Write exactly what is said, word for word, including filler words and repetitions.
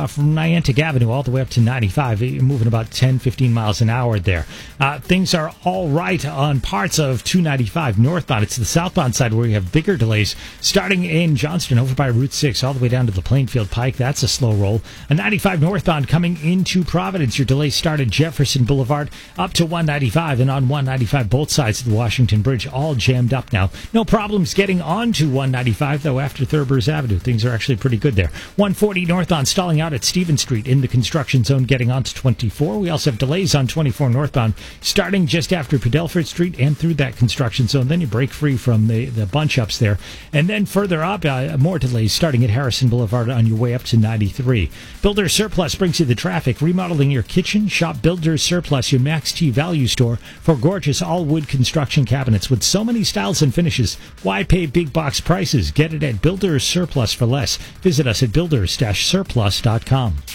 uh, from Niantic Avenue all the way up to ninety-five. You're moving about ten, fifteen miles an hour there. Uh, things are all right on parts of two ninety-five northbound. It's the southbound side where you have bigger delays, starting in Johnston over by Route six all the way down to the Plainfield Pike. That's a slow roll. A ninety-five northbound coming into Providence. Your delays start at Jefferson Boulevard up to one ninety-five, and on one ninety-five both sides of the Washington Bridge all jammed up now. No problems getting onto one ninety-five, though, after Thurber's Avenue. Things are actually pretty good there. one forty northbound stalling out at Stevens Street in the construction zone getting onto twenty-four. We also have delays on twenty-four northbound starting just after Padelford Street and through that construction zone. Then you break free from the, the bunch ups there. And then further up, uh, more delays starting at Harrison Boulevard on your way up to ninety-three. Builder's Surplus brings you the traffic. Remodeling your kitchen? Shop Builder's Surplus, your Max T value store for gorgeous all-wood construction cabinets with so many styles and finishes. Why pay big box prices? Get it at Builder's Surplus for less. Visit us at builders dash surplus dot com.